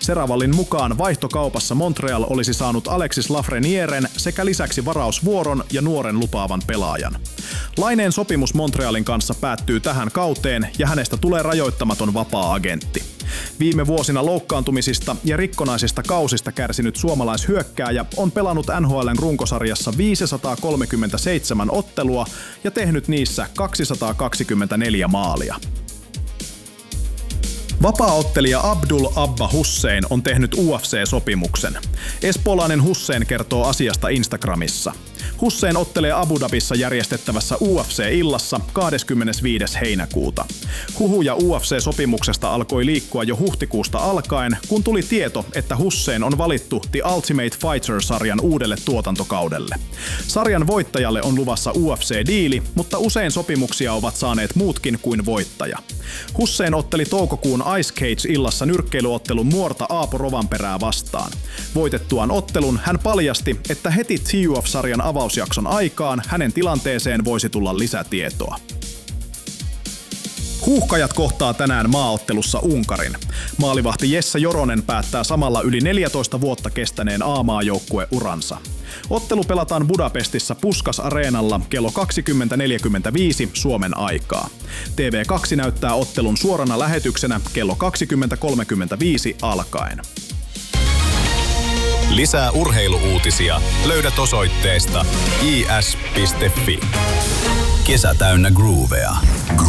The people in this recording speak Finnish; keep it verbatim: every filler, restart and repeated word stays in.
Seravalin mukaan vaihtokaupassa Montreal olisi saanut Alexis Lafrenieren sekä lisäksi varausvuoron ja nuoren lupaavan pelaajan. Laineen sopimus Montrealin kanssa päättyy tähän kauteen ja hänestä tulee rajoittamaton vapaa-agentti. Viime vuosina loukkaantumisista ja rikkonaisista kausista kärsinyt suomalaishyökkääjä on pelannut N H L:n runkosarjassa viisisataakolmekymmentäseitsemän ottelua ja tehnyt niissä kaksisataakaksikymmentäneljä maalia. Vapaa-ottelija Abdul Abba Hussein on tehnyt U F C-sopimuksen. Espoolainen Hussein kertoo asiasta Instagramissa. Hussein ottelee Abu Dhabissa järjestettävässä U F C-illassa kahdeskymmenesviides heinäkuuta. Huhuja U F C-sopimuksesta alkoi liikkua jo huhtikuusta alkaen, kun tuli tieto, että Hussein on valittu The Ultimate Fighter-sarjan uudelle tuotantokaudelle. Sarjan voittajalle on luvassa U F C-diili, mutta usein sopimuksia ovat saaneet muutkin kuin voittaja. Hussein otteli toukokuun Ice Cage-illassa nyrkkeilyottelun Muorta Aapo Rovanperää vastaan. Voitettuaan ottelun hän paljasti, että heti T U F-sarjan avausjakson aikaan hänen tilanteeseen voisi tulla lisätietoa. Huuhkajat kohtaa tänään maaottelussa Unkarin. Maalivahti Jesse Joronen päättää samalla yli neljätoista vuotta kestäneen A-maajoukkueuransa. Ottelu pelataan Budapestissa Puskas-areenalla kello kaksikymmentä neljäkymmentäviisi Suomen aikaa. T V kaksi näyttää ottelun suorana lähetyksenä kello kaksikymmentä kolmekymmentäviisi alkaen. Lisää urheiluuutisia löydät osoitteesta i s piste f i. Kesä täynnä groovea.